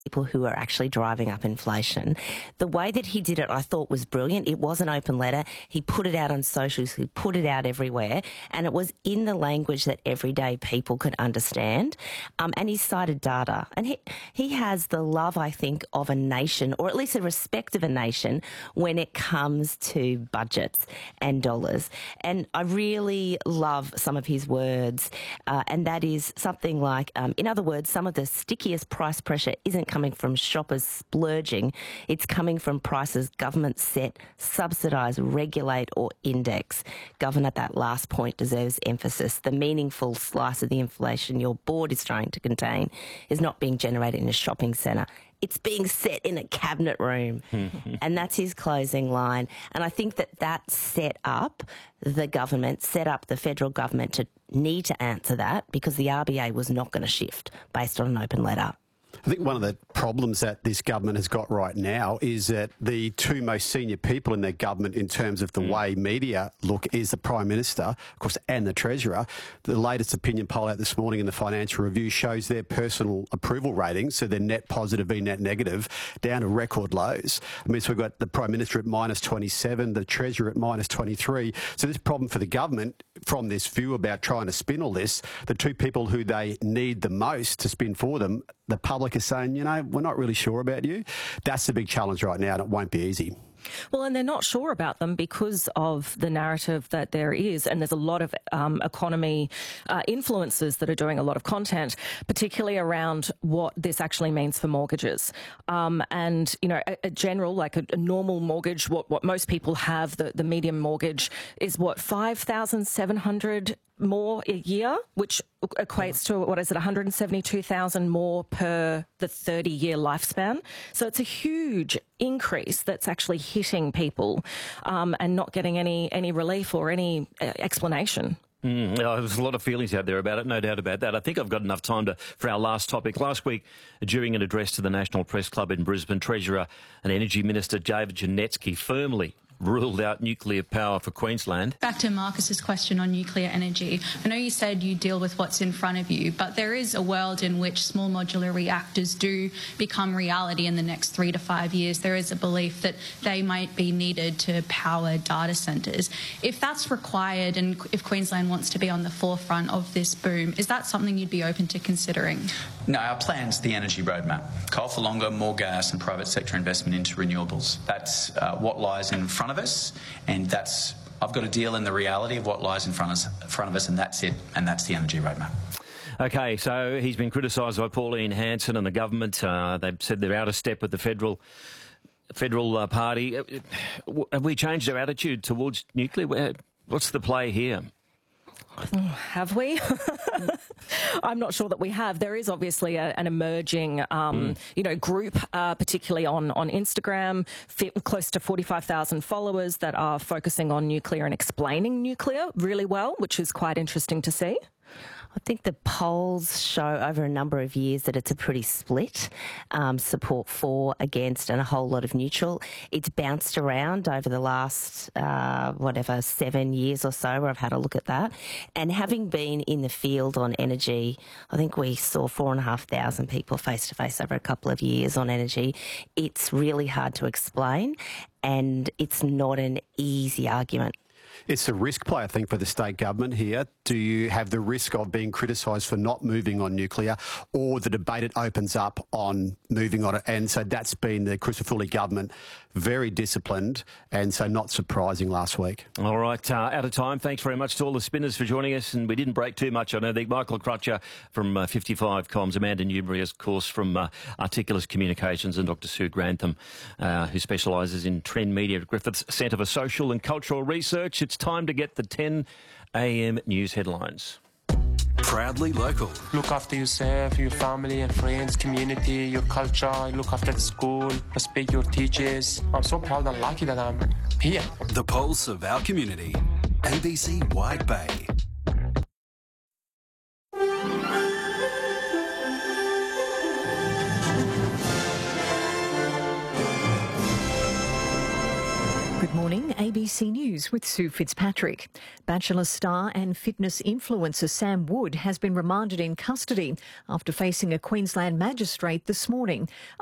people who are actually driving up inflation. The way that he did it, I thought, was brilliant. It was an open letter. He put it out on socials. He put it out everywhere. And it was in the language that everyday people could understand. And he cited data. And he has the love, I think, of a nation, or at least the respect of a nation, when it comes to budgets and dollars. And I really love some of his words. And that is something like, in other words, some of the stickiest price pressure isn't coming from shoppers splurging. It's coming from prices governments set, subsidise, regulate or index. Governor, that last point deserves emphasis. The meaningful slice of the inflation your board is trying to contain is not being generated in a shopping centre. It's being set in a cabinet room. And that's his closing line. And I think that set up the government, set up the federal government to need to answer that, because the RBA was not going to shift based on an open letter. I think one of the problems that this government has got right now is that the two most senior people in their government in terms of the way media look is the Prime Minister, of course, and the Treasurer. The latest opinion poll out this morning in the Financial Review shows their personal approval ratings, so their net positive v net negative, down to record lows. I mean, so we've got the Prime Minister at -27, the Treasurer at -23. So this problem for the government, from this view about trying to spin all this, the two people who they need the most to spin for them, the public is saying, you know, we're not really sure about you. That's the big challenge right now, and it won't be easy. Well, and they're not sure about them because of the narrative that there is, and there's a lot of economy influencers that are doing a lot of content, particularly around what this actually means for mortgages. And, you know, a general, like a normal mortgage, what most people have, the medium mortgage is what, $5,700 more a year, which equates to, what is it, $172,000 more per the 30-year lifespan. So it's a huge increase that's actually hitting people and not getting any relief or any explanation. There's a lot of feelings out there about it, no doubt about that. I think I've got enough time for our last topic. Last week, during an address to the National Press Club in Brisbane, Treasurer and Energy Minister David Janetsky firmly ruled out nuclear power for Queensland. Back to Marcus's question on nuclear energy. I know you said you deal with what's in front of you, but there is a world in which small modular reactors do become reality in the next 3 to 5 years. There is a belief that they might be needed to power data centres. If that's required, and if Queensland wants to be on the forefront of this boom, is that something you'd be open to considering? No, our plan's the energy roadmap. Coal for longer, more gas and private sector investment into renewables. That's what lies in front of us, and I've got to deal in the reality of what lies in front of us, and that's it, and that's the energy roadmap. Okay, so he's been criticised by Pauline Hanson and the government. They've said they're out of step with the federal party. Have we changed our attitude towards nuclear? What's the play here? Have we? I'm not sure that we have. There is obviously an emerging, group, particularly on Instagram, close to 45,000 followers that are focusing on nuclear and explaining nuclear really well, which is quite interesting to see. I think the polls show over a number of years that it's a pretty split, support for, against, and a whole lot of neutral. It's bounced around over the last, 7 years or so, where I've had a look at that. And having been in the field on energy, I think we saw 4,500 people face-to-face over a couple of years on energy. It's really hard to explain, and it's not an easy argument. It's a risk play, I think, for the state government here. Do you have the risk of being criticised for not moving on nuclear, or the debate it opens up on moving on it? And so that's been the Crisafulli government, very disciplined, and so not surprising last week. All right, out of time. Thanks very much to all the spinners for joining us, and we didn't break too much. I know Michael Crutcher from 55 Comms, Amanda Newberry, of course, from Articulus Communications, and Dr Sue Grantham, who specialises in trend media at Griffiths Centre for Social and Cultural Research. It's time to get the 10 a.m. news headlines. Proudly local. Look after yourself, your family and friends, community, your culture. Look after the school, respect your teachers. I'm so proud and lucky that I'm here. The pulse of our community. ABC Wide Bay. Good morning. ABC News with Sue Fitzpatrick. Bachelor star and fitness influencer Sam Wood has been remanded in custody after facing a Queensland magistrate this morning.